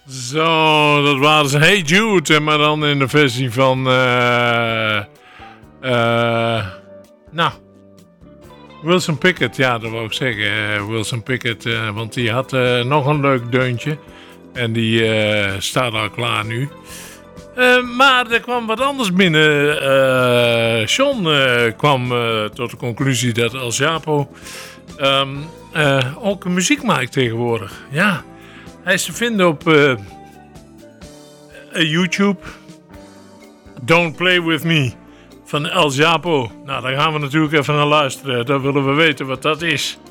Zo, dat waren ze. Hey Jude, maar dan in de versie van... Wilson Pickett, ja, dat wou ik zeggen. Wilson Pickett, want die had nog een leuk deuntje. En die staat al klaar nu. Maar er kwam wat anders binnen. Sean kwam tot de conclusie dat El Chapo ook muziek maakt tegenwoordig. Ja, hij is te vinden op YouTube. Don't Play With Me van El Chapo. Nou, daar gaan we natuurlijk even naar luisteren. Dan willen we weten wat dat is.